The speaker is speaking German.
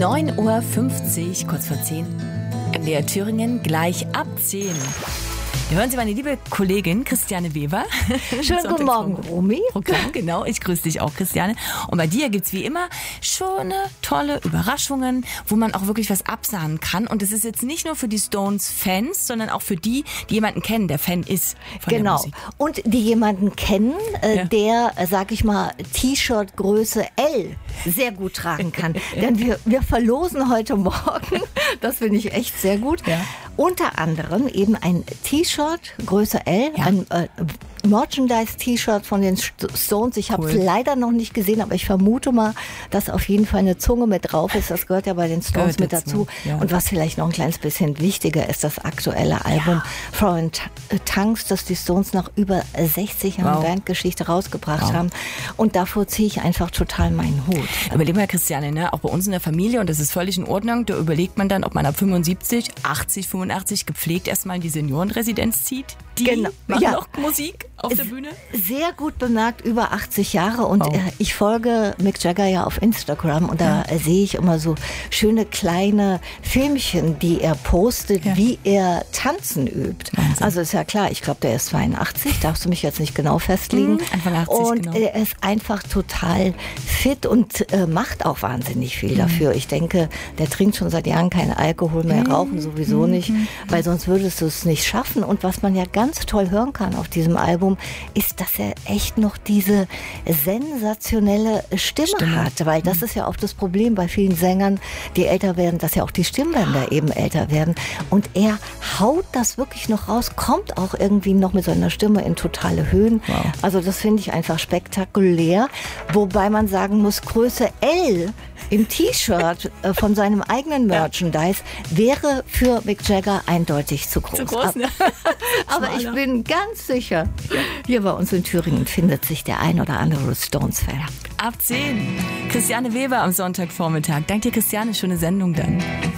9:50 Uhr, kurz vor 10. MDR Thüringen, gleich ab 10. Wir hören Sie meine liebe Kollegin Christiane Weber. Schönen guten Morgen, Romy. Programm, genau. Ich grüße dich auch, Christiane. Und bei dir gibt's wie immer schöne, tolle Überraschungen, wo man auch wirklich was absahnen kann. Und es ist jetzt nicht nur für die Stones-Fans, sondern auch für die jemanden kennen, der Fan ist von der Musik. Und die jemanden kennen, der, sag ich mal, T-Shirt Größe L sehr gut tragen kann. Denn wir verlosen heute Morgen, das finde ich echt sehr gut, unter anderem eben ein T-Shirt Größe L, ein Merchandise-T-Shirt von den Stones. Ich habe es leider noch nicht gesehen, aber ich vermute mal, dass auf jeden Fall eine Zunge mit drauf ist. Das gehört ja bei den Stones mit dazu. Ja. Und was vielleicht noch ein kleines bisschen wichtiger ist, das aktuelle Album Florence Tanks, das die Stones nach über 60 Jahren Bandgeschichte rausgebracht haben. Und davor ziehe ich einfach total meinen Hut. Überleg mal, Christiane, ne? Auch bei uns in der Familie, und das ist völlig in Ordnung, da überlegt man dann, ob man ab 75, 80, 85 gepflegt erstmal in die Seniorenresidenz zieht. Die machen noch Musik auf der Bühne? Sehr gut bemerkt, über 80 Jahre. Und ich folge Mick Jagger ja auf Instagram und da sehe ich immer so schöne kleine Filmchen, die er postet, wie er Tanzen übt. Wahnsinn. Also ist ja klar, ich glaube, der ist 82, darfst du mich jetzt nicht genau festlegen. Anfang 80, und er ist einfach total fit und macht auch wahnsinnig viel dafür. Ich denke, der trinkt schon seit Jahren keinen Alkohol mehr, rauchen sowieso nicht, weil sonst würdest du es nicht schaffen. Und was man ja ganz toll hören kann auf diesem Album, ist, dass er echt noch diese sensationelle Stimme hat, weil das ist ja auch das Problem bei vielen Sängern, die älter werden, dass ja auch die Stimmbänder eben älter werden. Und er haut das wirklich noch raus, kommt auch irgendwie noch mit seiner Stimme in totale Höhen. Wow. Also das finde ich einfach spektakulär, wobei man sagen muss, Größe L im T-Shirt von seinem eigenen Merchandise wäre für Mick Jagger eindeutig zu groß. Aber ich bin ganz sicher, hier bei uns in Thüringen findet sich der ein oder andere Stones-Fan. Ab 10. Christiane Weber am Sonntagvormittag. Danke dir, Christiane. Schöne Sendung dann.